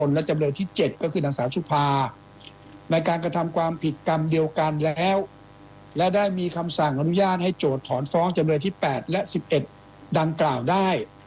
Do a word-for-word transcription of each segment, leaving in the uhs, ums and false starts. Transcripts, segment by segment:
ลและจำเลยที่เจ็ดก็คือนางสาวชุภาในการกระทำความผิดกรรมเดียวกันแล้วและได้มีคำสั่งอนุญาตให้โจทก์ถอนฟ้องจำเลยที่แปดและสิบเอ็ดดังกล่าวได้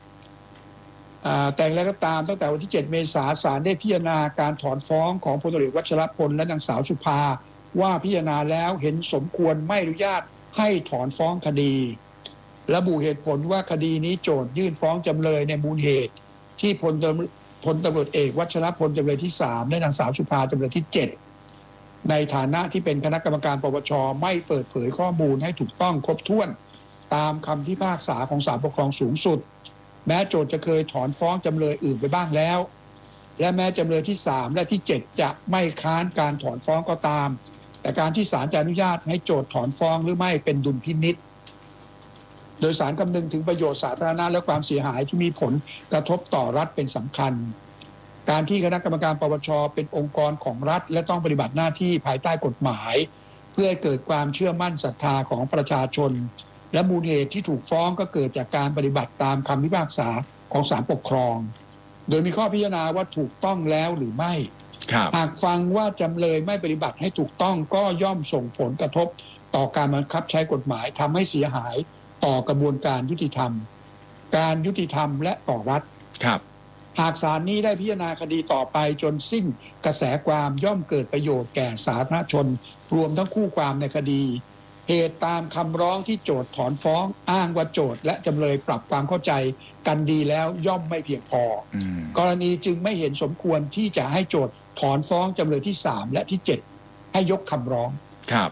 แต่แล้วก็ตามตั้งแต่วันที่เจ็ดเมษายนศาลได้พิจารณาการถอนฟ้องของพลตำรวจเอกวัชรพลและนางสาวชุภาว่าพิจารณาแล้วเห็นสมควรไม่อนุญาตให้ถอนฟ้องคดีระบุเหตุผลว่าคดีนี้โจทก์ยื่นฟ้องจำเลยในมูลเหตุที่พลพลตำรวจเอกวัชรพลจำเลยที่สามและนางสาวชุภาจำเลยที่เจ็ดในฐานะที่เป็นคณะกรรมการปปชไม่เปิดเผยข้อมูลให้ถูกต้องครบถ้วนตามคำพิพากษาของศาลปกครองสูงสุดแม้โจทก์จะเคยถอนฟ้องจำเลยอื่นไปบ้างแล้วและแม้จำเลยที่สามและที่เจ็ดจะไม่ค้านการถอนฟ้องก็ตามแต่การที่ศาลจะอนุญาตให้โจทก์ถอนฟ้องหรือไม่เป็นดุลพินิจโดยศาลคำนึงถึงประโยชน์สาธารณะและความเสียหายที่มีผลกระทบต่อรัฐเป็นสำคัญการที่คณะกรรมการปปชเป็นองค์กรของรัฐและต้องปฏิบัติหน้าที่ภายใต้กฎหมายเพื่อให้เกิดความเชื่อมั่นศรัทธาของประชาชนและมูลเหตุที่ถูกฟ้องก็เกิดจากการปฏิบัติตามคำพิพากษาของศาลปกครองโดยมีข้อพิจารณาว่าถูกต้องแล้วหรือไม่หากฟังว่าจำเลยไม่ปฏิบัติให้ถูกต้องก็ย่อมส่งผลกระทบต่อการบังคับใช้กฎหมายทำให้เสียหายต่อกระบวนการยุติธรรมการยุติธรรมและต่อรัฐหากศาลนี้ได้พิจารณาคดีต่อไปจนสิ้นกระแสความย่อมเกิดประโยชน์แก่สาธารณชนรวมทั้งคู่ความในคดีเหตุตามคำร้องที่โจทก์ถอนฟ้องอ้างว่าโจทก์และจำเลยปรับความเข้าใจกันดีแล้วย่อมไม่เพียงพอกรณีจึงไม่เห็นสมควรที่จะให้โจทก์ถอนฟ้องจำเลยที่สามและที่เจ็ดให้ยกคำร้องครับ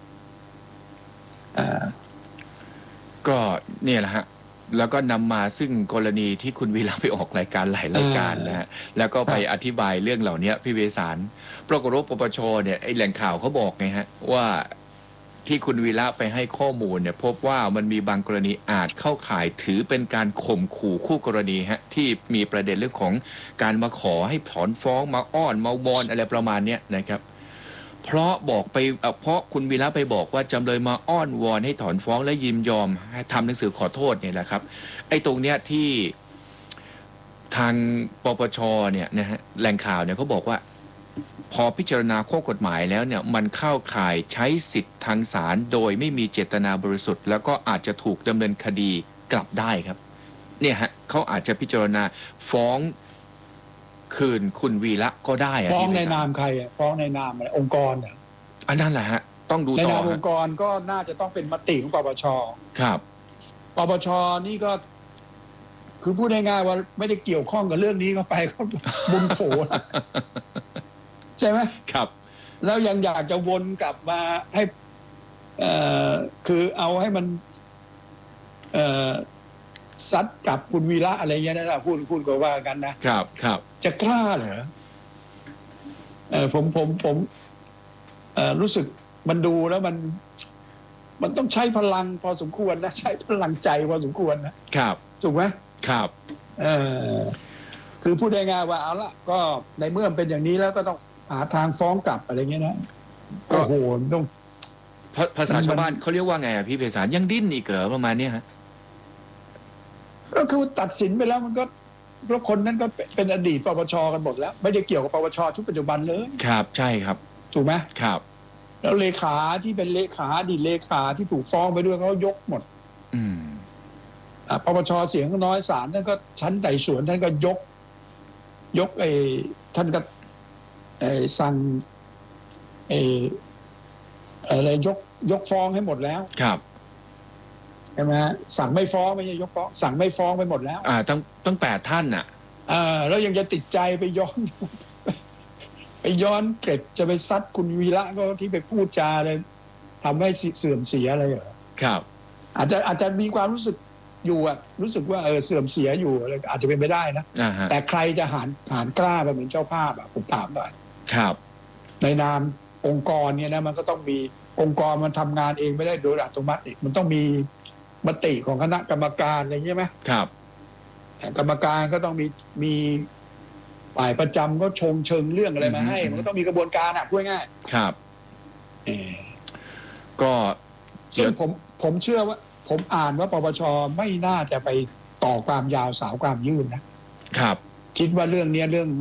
ก็เนี่ยแหละฮะแล้วก็นำมาซึ่งกรณีที่คุณวีระไปออกรายการหลายรายการนะฮะแล้วก็ไปอธิบายเรื่องเหล่านี้พี่เวสารปรากฏว่าปปชเนี่ยไอ้แหล่งข่าวเขาบอกไงฮะว่าที่คุณวีระไปให้ข้อมูลเนี่ยพบว่ามันมีบางกรณีอาจเข้าข่ายถือเป็นการข่มขู่คู่กรณีฮะที่มีประเด็นเรื่องของการมาขอให้ถอนฟ้องมาอ้อนมาวอนอะไรประมาณนี้นะครับเพราะบอกไปเพราะคุณวีระไปบอกว่าจำเลยมาอ้อนวอนให้ถอนฟ้องและยินยอมให้ทำหนังสือขอโทษเนี่ยแหละครับไอ้ตรงเนี้ยที่ทางปปชเนี่ยนะฮะแหล่งข่าวเนี่ยเขาบอกว่าพอพิจารณาข้อกฎหมายแล้วเนี่ยมันเข้าข่ายใช้สิทธิ์ทางศาลโดยไม่มีเจตนาบริสุทธิ์แล้วก็อาจจะถูกดำเนินคดีกลับได้ครับเนี่ยฮะเขาอาจจะพิจารณาฟ้องคืนคุณวีระก็ได้ฟ้องในนามใครอ่ะฟ้องในนามอะไรองค์กรอ่ะอันนั้นแหละฮะต้องดูต่อในนามองค์กรก็น่าจะต้องเป็นมติของปปชครับปปชนี่ก็คือพูดง่ายๆว่าไม่ได้เกี่ยวข้องกับเรื่องนี้เข้าไปก็บุญโขนใช่ไหมครับแล้วยังอยากจะวนกลับมาให้เอ่อคือเอาให้มันเอ่อซัดกับคุณวีระอะไรเงี้ยนะพูดพูดก็ว่ากันนะครับครับจะกล้าเหรอเออผมผมผมเอ่อรู้สึกมันดูแล้วมันมันต้องใช้พลังพอสมควรนะใช้พลังใจพอสมควรนะครับถูกไหมครับเออคือพูดง่ายๆว่าเอาละก็ในเมื่อเป็นอย่างนี้แล้วก็ต้องหาทางฟ้องกลับอะไรเงี้ยนะก็โหต้องภาษาชาวบ้านเขาเรียกว่าไงอ่ะพี่เภสัชยังดิ้นอีกเหรอประมาณนี้ฮะก็คือตัดสินไปแล้วมันก็เพราะคนนั้นก็เป็นอดีตปปชกันหมดแล้วไม่ได้เกี่ยวกับปปชชุดปัจจุบันเลยครับใช่ครับถูกไหมครับแล้วเลขาที่เป็นเลขาอดีตเลขาที่ถูกฟ้องไปด้วยเขายกหมดอืมอ่าปปชเสียงน้อยศาลท่านก็ชั้นไต่สวนท่านก็ยกยกไอ้ท่านก็ไอ้สั่งไอ้อะไรยกยกฟ้องให้หมดแล้วครับใช่ไหมสั่งไม่ฟ้องไม่ใช่ยกฟ้องสั่งไม่ฟ้องไปหมดแล้วอ่าตั้งตั้งแปดท่านน่ะอ่าแล้วยังจะติดใจไปย้อนไปย้อนเกร็ดจะไปซัดคุณวีระก็ที่ไปพูดจาเลยทำให้เสื่อมเสียอะไรเหรอครับอาจจะอาจจะมีความรู้สึกอยู่อะรู้สึกว่าเออเสื่อมเสียอยู่อะไรอาจจะเป็นไปได้นะแต่ใครจะหารหารกล้าไปเหมือนเจ้าภาพอะผมถามหน่อยครับในนามองค์กรเนี่ยนะมันก็ต้องมีองค์กรมันทำงานเองไม่ได้โดยอัตโนมัติมันต้องมีมติของคณะกรรมการอะไรอย่างนี้ไหมครับกรรมการก็ต้องมีมีฝ่ายประจำก็ชงเชิงเรื่องอะไรมาให้มันก็ต้องมีกระบวนการอ่ะพูดง่ายครับเออก็ซึ่งผมผมเชื่อว่าผมอ่านว่าปปชไม่น่าจะไปต่อความยาวสาวความยืดนะครับคิดว่าเรื่องนี้เรื่องเรื่อง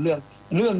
เรื่อง